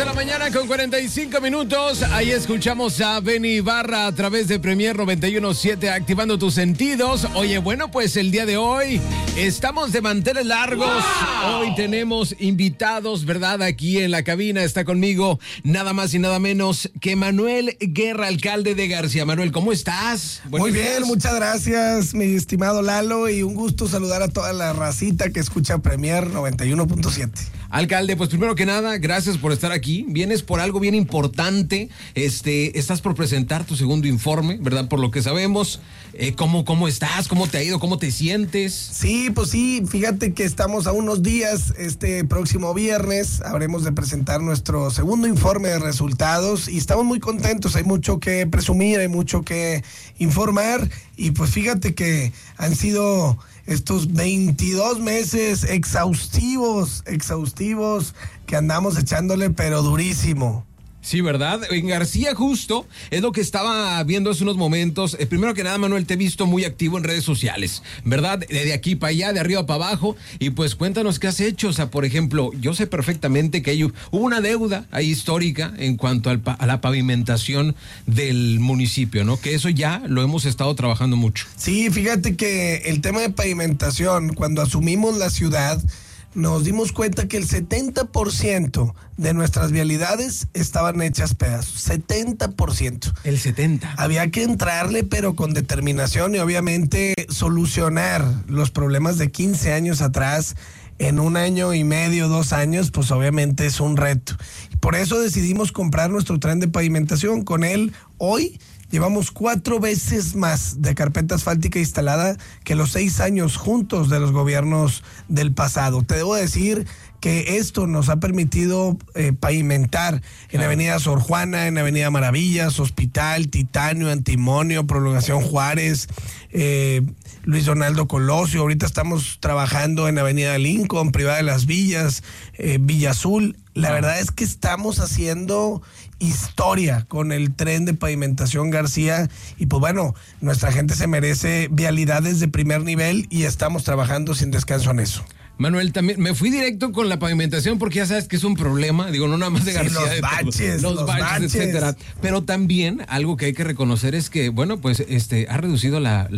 de la mañana con 45 minutos. Ahí escuchamos a Benny Ibarra a través de Premier 91.7, activando tus sentidos. Oye, bueno, pues el día de hoy estamos de manteles largos. ¡Wow! Hoy tenemos invitados, ¿verdad? Aquí en la cabina está conmigo nada más y nada menos que Manuel Guerra, alcalde de García. Manuel, ¿cómo estás? Muy bien, muchas gracias, mi estimado Lalo, y un gusto saludar a toda la racita que escucha Premier 91.7. Alcalde, pues primero que nada, gracias por estar aquí. Vienes por algo bien importante. Estás por presentar tu segundo informe, ¿verdad? Por lo que sabemos. ¿Cómo estás? ¿Cómo te ha ido? ¿Cómo te sientes? Sí, pues sí, fíjate que estamos a unos días. Este próximo viernes habremos de presentar nuestro segundo informe de resultados y estamos muy contentos. Hay mucho que presumir, hay mucho que informar y pues fíjate que han sido estos 22 meses exhaustivos que andamos echándole pero durísimo. Sí, ¿verdad? En García justo es lo que estaba viendo hace unos momentos. Primero que nada, Manuel, te he visto muy activo en redes sociales, ¿verdad? De aquí para allá, de arriba para abajo. Y pues cuéntanos qué has hecho. O sea, por ejemplo, yo sé perfectamente que hubo una deuda ahí histórica en cuanto a la pavimentación del municipio, ¿no? Que eso ya lo hemos estado trabajando mucho. Sí, fíjate que el tema de pavimentación, cuando asumimos la ciudad, nos dimos cuenta que el 70% de nuestras vialidades estaban hechas pedazos. 70%. El 70%. Había que entrarle, pero con determinación y obviamente solucionar los problemas de 15 años atrás en 1 año y medio, 2 años, pues obviamente es un reto. Por eso decidimos comprar nuestro tren de pavimentación. Con él, hoy llevamos 4 veces más de carpeta asfáltica instalada que los 6 años juntos de los gobiernos del pasado. Te debo decir que esto nos ha permitido pavimentar en Avenida Sor Juana, en Avenida Maravillas, Hospital, Titanio, Antimonio, Prolongación Juárez, Luis Donaldo Colosio. Ahorita estamos trabajando en Avenida Lincoln, Privada de las Villas, Villa Azul. La verdad es que estamos haciendo historia con el tren de pavimentación García y pues bueno, nuestra gente se merece vialidades de primer nivel y estamos trabajando sin descanso en eso. Manuel, también me fui directo con la pavimentación porque ya sabes que es un problema, digo, no nada más de García. Sí, los baches, etcétera. Pero también algo que hay que reconocer es que, bueno, pues ha reducido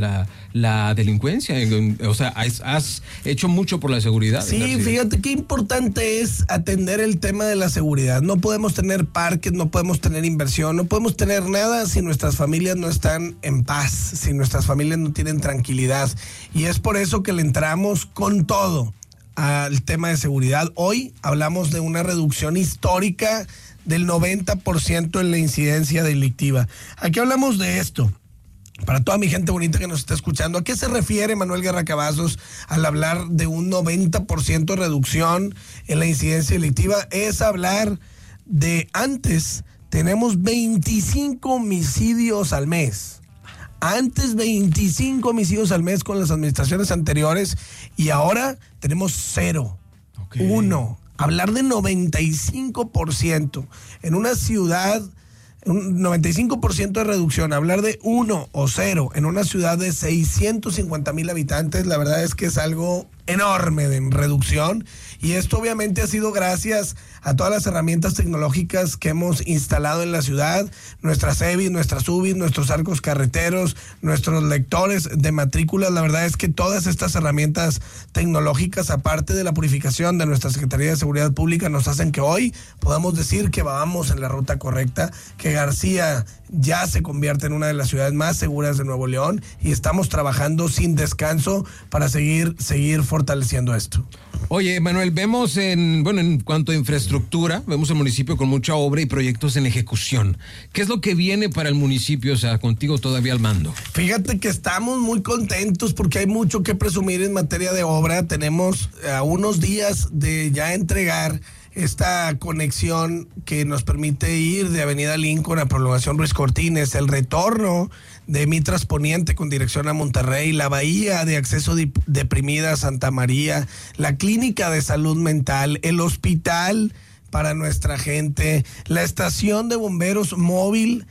la delincuencia. O sea, has hecho mucho por la seguridad. Sí, fíjate qué importante es atender el tema de la seguridad. No podemos tener parques, no podemos tener inversión, no podemos tener nada si nuestras familias no están en paz, si nuestras familias no tienen tranquilidad. Y es por eso que le entramos con todo al tema de seguridad. Hoy hablamos de una reducción histórica del 90% en la incidencia delictiva. Aquí hablamos de esto. Para toda mi gente bonita que nos está escuchando, ¿a qué se refiere Manuel Guerra Cavazos al hablar de un 90% de reducción en la incidencia delictiva? Es hablar de antes tenemos 25 homicidios al mes. Antes 25 homicidios al mes con las administraciones anteriores y ahora tenemos 0. 1. Hablar de 95% en una ciudad, un 95% de reducción, hablar de 1 o 0 en una ciudad de 650,000 habitantes, la verdad es que es algo enorme de reducción y esto obviamente ha sido gracias a todas las herramientas tecnológicas que hemos instalado en la ciudad, nuestras EVIs, nuestras UBIs, nuestros arcos carreteros, nuestros lectores de matrículas. La verdad es que todas estas herramientas tecnológicas, aparte de la purificación de nuestra Secretaría de Seguridad Pública, nos hacen que hoy podamos decir que vamos en la ruta correcta, que García ya se convierte en una de las ciudades más seguras de Nuevo León y estamos trabajando sin descanso para seguir fortaleciendo esto. Oye, Manuel, vemos en cuanto a infraestructura, vemos el municipio con mucha obra y proyectos en ejecución. ¿Qué es lo que viene para el municipio, o sea, contigo todavía al mando? Fíjate que estamos muy contentos porque hay mucho que presumir en materia de obra. Tenemos a unos días de ya entregar esta conexión que nos permite ir de Avenida Lincoln a Prolongación Ruiz Cortines, el retorno de Mitras Poniente con dirección a Monterrey, la bahía de acceso deprimida a Santa María, la clínica de salud mental, el hospital para nuestra gente, la estación de bomberos móvil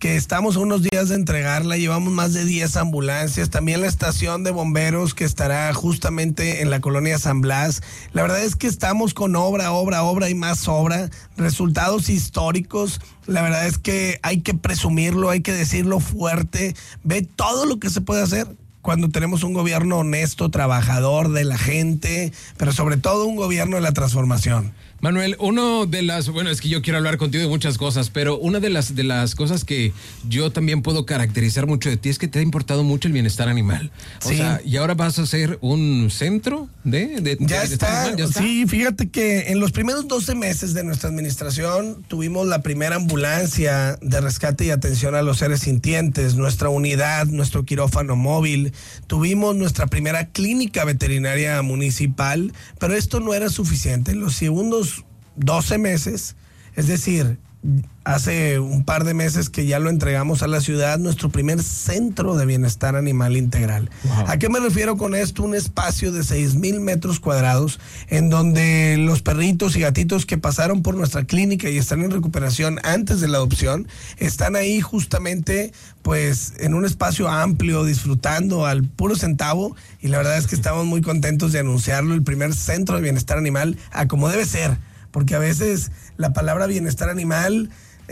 que estamos a unos días de entregarla. Llevamos más de 10 ambulancias, también la estación de bomberos que estará justamente en la colonia San Blas. La verdad es que estamos con obra y más obra, resultados históricos. La verdad es que hay que presumirlo, hay que decirlo fuerte. Ve todo lo que se puede hacer cuando tenemos un gobierno honesto, trabajador de la gente, pero sobre todo un gobierno de la transformación. Manuel, es que yo quiero hablar contigo de muchas cosas, pero una de las cosas que yo también puedo caracterizar mucho de ti es que te ha importado mucho el bienestar animal. O sea, y ahora vas a hacer un centro de ya está. Animal, ¿ya está? Sí, fíjate que en los primeros 12 meses de nuestra administración tuvimos la primera ambulancia de rescate y atención a los seres sintientes, nuestra unidad, nuestro quirófano móvil, tuvimos nuestra primera clínica veterinaria municipal, pero esto no era suficiente. En los segundos 12 meses, es decir, hace un par de meses que ya lo entregamos a la ciudad, nuestro primer centro de bienestar animal integral. Wow. ¿A qué me refiero con esto? Un espacio de 6,000 metros cuadrados en donde los perritos y gatitos que pasaron por nuestra clínica y están en recuperación antes de la adopción, están ahí justamente pues en un espacio amplio, disfrutando al puro centavo, y la verdad es que estamos muy contentos de anunciarlo, el primer centro de bienestar animal a como debe ser. Porque a veces la palabra bienestar animal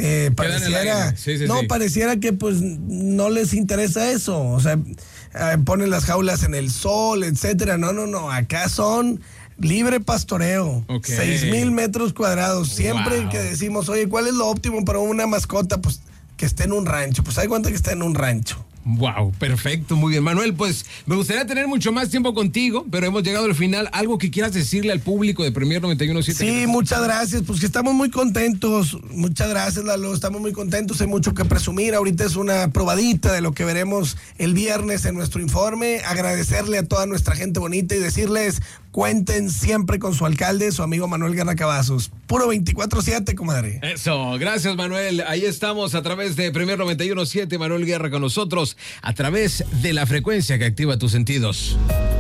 pareciera que pues no les interesa eso. O sea, ponen las jaulas en el sol, etcétera. No, acá son libre pastoreo, 6,000 metros cuadrados. Siempre que decimos, oye, ¿cuál es lo óptimo para una mascota? Pues que esté en un rancho. Pues hay cuenta que está en un rancho. Wow, perfecto, muy bien. Manuel, pues me gustaría tener mucho más tiempo contigo, pero hemos llegado al final. ¿Algo que quieras decirle al público de Premier 91.7? Sí, muchas gracias, pues que estamos muy contentos. Muchas gracias, Lalo, estamos muy contentos, hay mucho que presumir. Ahorita es una probadita de lo que veremos el viernes en nuestro informe. Agradecerle a toda nuestra gente bonita y decirles, cuenten siempre con su alcalde, su amigo Manuel Guerra Cavazos. Puro 24/7, comadre. Eso, gracias, Manuel. Ahí estamos a través de Premier 91.7, Manuel Guerra con nosotros, a través de la frecuencia que activa tus sentidos.